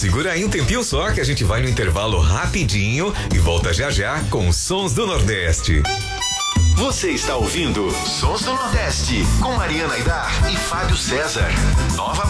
Segura aí um tempinho só que a gente vai no intervalo rapidinho e volta já já com os Sons do Nordeste. Você está ouvindo Sons do Nordeste com Mariana Aidar e Fábio César. Nova